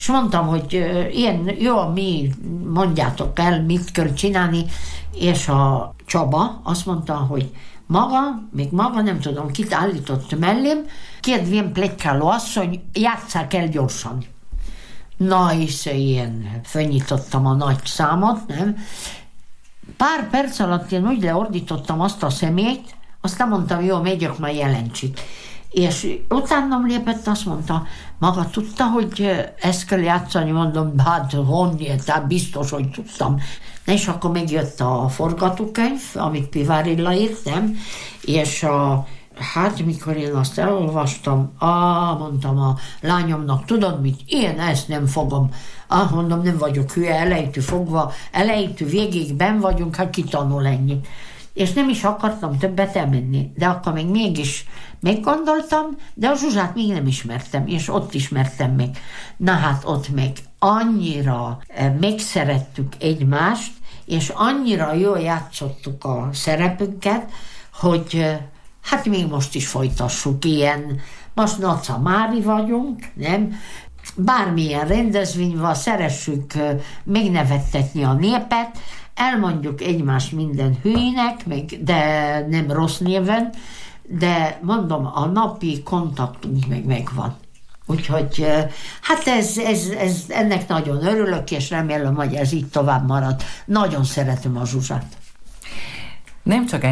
És mondtam, hogy ilyen, jó, mi mondjátok el, mit kell csinálni, és a Csaba azt mondta, hogy még maga, nem tudom, kit állított mellém, két vén pletykáló asszony, játsszák el gyorsan. Na, és ilyen fönnyítottam a nagy számot, nem? Pár perc alatt én úgy leordítottam azt a szemét, aztán mondtam, jó, megyek, majd jelentsük. És utánam lépett, azt mondta, maga tudta, hogy ezt kell játszani? Mondom, hát honnan, tehát biztos, hogy tudtam. És akkor megjött a forgatókönyv, amit Pivárilla írt, nem? És hát mikor én azt elolvastam, mondtam a lányomnak, tudod mit, én ezt nem fogom. Mondom, nem vagyok hülye, elejétől fogva, elejétől végig benn vagyunk, hát kitanul ennyit. És nem is akartam többet elmenni, de akkor még mégis meggondoltam, de a Zsuzsát még nem ismertem, és ott ismertem meg. Na hát ott meg annyira megszerettük egymást, és annyira jól játszottuk a szerepünket, hogy hát még most is folytassuk ilyen. Most Naca Mári vagyunk, nem? Bármilyen rendezvény van, szeressük megnevettetni a népet, elmondjuk egymást minden hülyének, de nem rossz néven, de mondom, a napi kontaktunk meg megvan. Úgyhogy hát ennek nagyon örülök, és remélem, hogy ez így tovább marad. Nagyon szeretem a Zsuzsát. Nem csak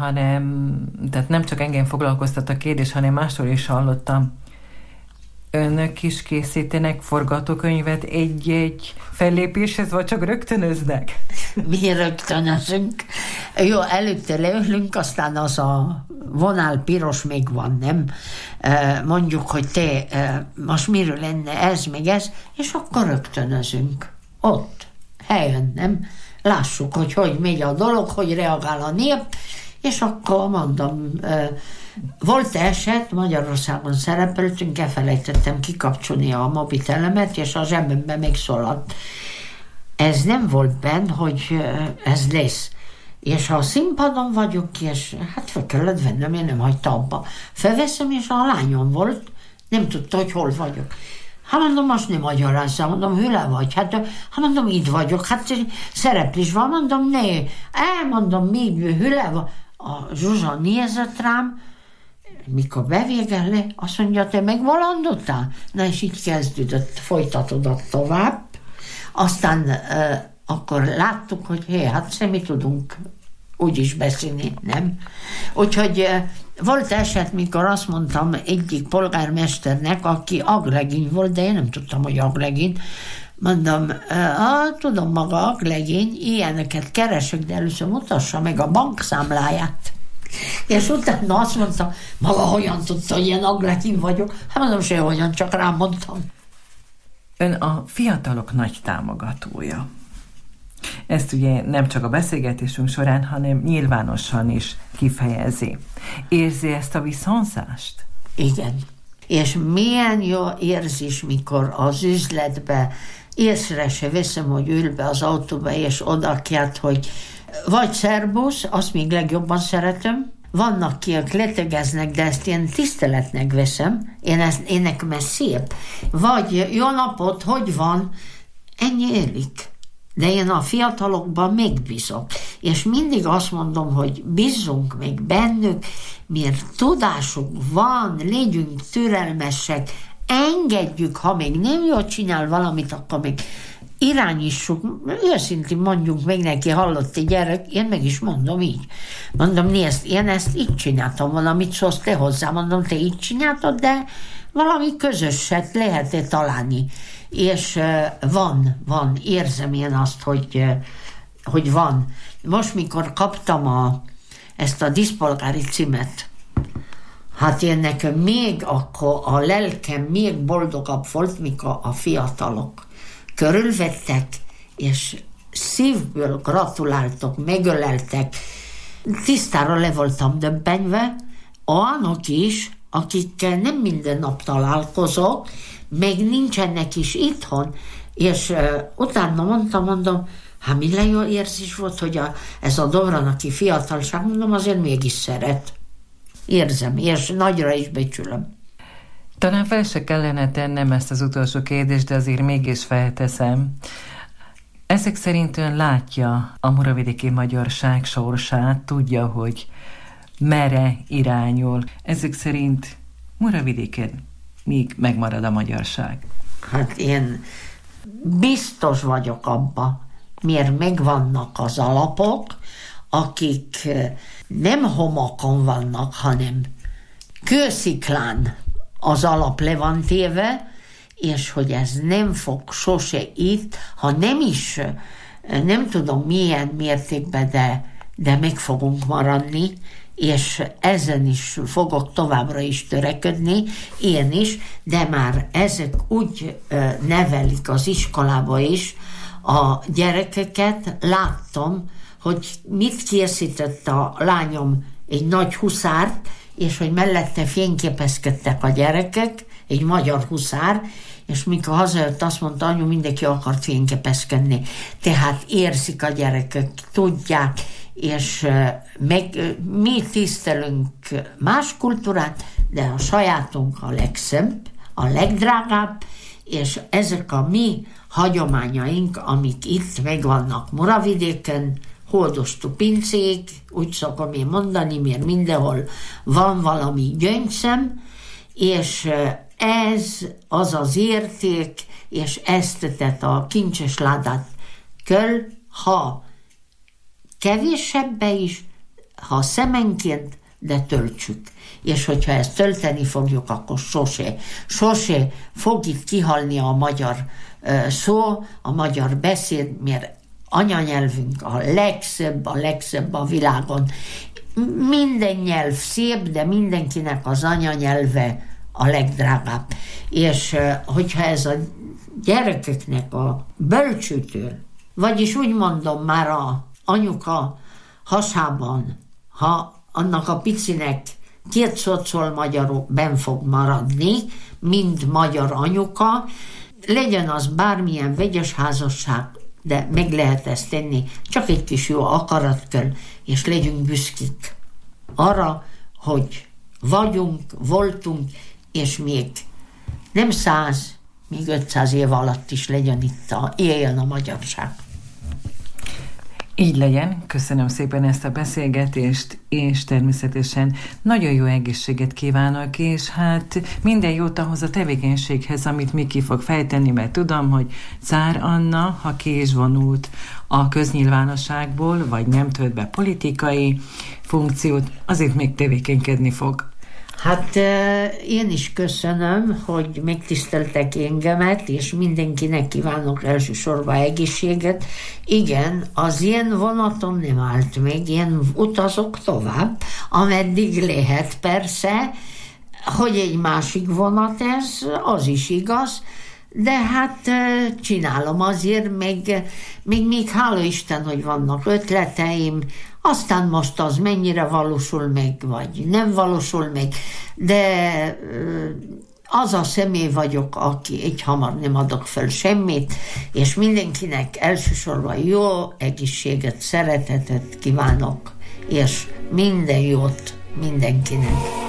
engem foglalkoztat a kérdés, hanem másról is hallottam. Önök is készítenek forgatókönyvet egy-egy fellépéshez, vagy csak rögtönöznek? Mi rögtönözünk. Jó, előtte leülünk, aztán az a vonál piros még van, nem? Mondjuk, hogy te most miről lenne ez, meg ez, és akkor rögtönözünk. Ott, helyen, nem? Lássuk, hogy megy a dolog, hogy reagál a nép, és akkor mondom, volt eset, Magyarországon szerepeltünk, elfelejtettem kikapcsolni a mobitelemet, és a zsebembe megszólalt. Ez nem volt benn, hogy ez lesz. És a színpadon vagyok, és hát fel kellett vennem, én nem hagyta abba. Felveszem, és a lányom volt, nem tudta, hogy hol vagyok. Hát mondom, most nem magyarázzál, mondom, hüle vagy? Hát mondom, itt vagyok, hát szereplés van, mondom, ne. Mondom, még hüle vagy? A Zsuzsa nézett rám, mikor bevégel le, azt mondja, te megvalandottál? Na, és így kezdődött, folytatódott tovább. Aztán akkor láttuk, hogy hát mi tudunk úgy is beszélni, nem? Úgyhogy volt eset, mikor azt mondtam egyik polgármesternek, aki aglegény volt, de én nem tudtam, hogy aglegény. Mondom, tudom maga aglegény, ilyeneket keresek, de először mutassa meg a bankszámláját. És utána azt mondta, maga hogyan tudta, hogy ilyen aglegény vagyok? Hát mondom, sehogyan, csak rám mondtam. Ön a fiatalok nagy támogatója. Ezt ugye nem csak a beszélgetésünk során, hanem nyilvánosan is kifejezi. Érzi ezt a visszhangzást? Igen. És milyen jó érzés, mikor az üzletbe észre se veszem, hogy ül be az autóba, és odakját, hogy vagy szerbusz, azt még legjobban szeretem, vannak ki, akik letegeznek, de ezt én tiszteletnek veszem, én nekem ez szép. Vagy jó napot, hogy van, ennyi élik. De én a fiatalokban megbízok. És mindig azt mondom, hogy bízzunk meg bennük, mert tudásuk van, legyünk türelmesek, engedjük, ha még nem jól csinál valamit, akkor még irányítsuk, őszintén mondjuk meg neki, hallott egy gyerek, én meg is mondom így. Mondom, nézd, én ezt így csináltam, valamit szólsz te hozzá, mondom, te így csináltad, de valami közöset lehet-e találni. És van, érzem én azt, hogy van. Most, mikor kaptam ezt a díszpolgári címet, hát én nekem még akkor a lelkem még boldogabb volt, mikor a fiatalok körülvettek, és szívből gratuláltak, megöleltek. Tisztára le voltam döbbenve, olyanok is, akikkel nem minden nap találkozok, meg nincsenek is itthon, és utána mondom, hát milyen jó érzés volt, hogy ez a Dobranaki fiatalság, mondom, azért mégis szeret. Érzem, és nagyra is becsülöm. Talán fel se kellene tennem ezt az utolsó kérdést, de azért mégis felteszem. Ezek szerint ön látja a muravidéki magyarság sorsát, tudja, hogy merre irányul. Ezek szerint Muravidéken még megmarad a magyarság. Hát én biztos vagyok abba, miért megvannak az alapok, akik nem homakon vannak, hanem kősziklán az alap le van téve, és hogy ez nem fog sose itt, ha nem is, nem tudom milyen mértékben, de meg fogunk maradni, és ezen is fogok továbbra is törekedni, én is, de már ezek úgy nevelik az iskolába is a gyerekeket. Láttam, hogy mit készített a lányom, egy nagy huszárt, és hogy mellette fényképezkedtek a gyerekek, egy magyar huszár, és mikor hazajött, azt mondta, anyu, mindenki akart fényképezkedni. Tehát érzik a gyerekek, tudják, és mi tisztelünk más kultúrát, de a sajátunk a legszebb, a legdrágább, és ezek a mi hagyományaink, amik itt megvannak Muravidéken, Holdostú pincék, úgy szokom én mondani, mert mindenhol van valami gyöngyszem, és ez az az érték, és ezt tett a kincses ládát kell, ha kevésebbe is, ha szemenként, de töltsük. És hogyha ezt tölteni fogjuk, akkor sose fog itt kihalni a magyar szó, a magyar beszéd, mert anyanyelvünk a legszebb a világon. Minden nyelv szép, de mindenkinek az anyanyelve a legdrágább. És hogyha ez a gyerekeknek a bölcsőtől, vagyis úgy mondom, már a anyuka hasában, ha annak a picinek 2 szó magyarul benn fog maradni, mint magyar anyuka, legyen az bármilyen vegyes házasság, de meg lehet ezt tenni, csak egy kis jó akarat kell, és legyünk büszkék arra, hogy vagyunk, voltunk, és még nem 100, még 500 év alatt is legyen itt, éljen a magyarság. Így legyen, köszönöm szépen ezt a beszélgetést, és természetesen nagyon jó egészséget kívánok, és hát minden jót ahhoz a tevékenységhez, amit Miki fog fejteni, mert tudom, hogy Czár Anna, ha ki is vonult a köznyilvánosságból, vagy nem tölt be politikai funkciót, azért még tevékenykedni fog. Hát én is köszönöm, hogy megtiszteltek engemet, és mindenkinek kívánok elsősorban egészséget. Igen, az én vonatom nem állt meg, én utazok tovább, ameddig lehet persze, hogy egy másik vonat ez, az is igaz, de hát csinálom azért, még hála Isten, hogy vannak ötleteim, aztán most az mennyire valósul meg, vagy nem valósul meg, de az a személy vagyok, aki egyhamar nem adok fel semmit, és mindenkinek elsősorban jó egészséget, szeretetet kívánok, és minden jót mindenkinek.